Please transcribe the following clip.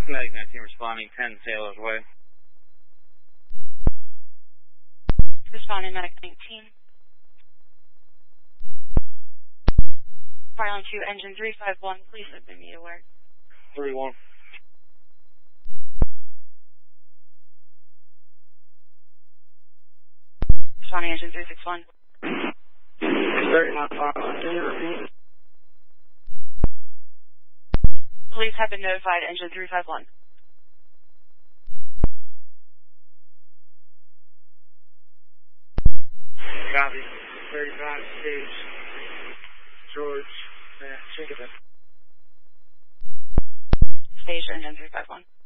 Medic 19 responding 10 Sailor's Way. Responding Medic 19. Fire 2, engine 351, please open me to work. 3-1. Responding engine 361. 39 fire line, can you repeat? Police have been notified, engine 351. Copy. 35 stage. George, Chickabin. Stage engine 351.